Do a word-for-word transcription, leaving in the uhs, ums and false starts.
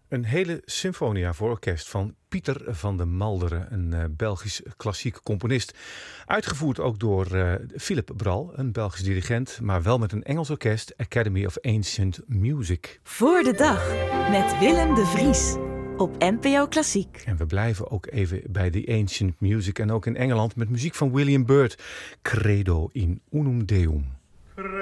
Een hele symfonia voor orkest van Pieter van de Malderen, een uh, Belgisch klassiek componist. Uitgevoerd ook door uh, Philip Bral, een Belgisch dirigent, maar wel met een Engels orkest, Academy of Ancient Music. Voor de dag met Willem de Vries op N P O Klassiek. En we blijven ook even bij de Ancient Music en ook in Engeland met muziek van William Byrd, Credo in Unum Deum.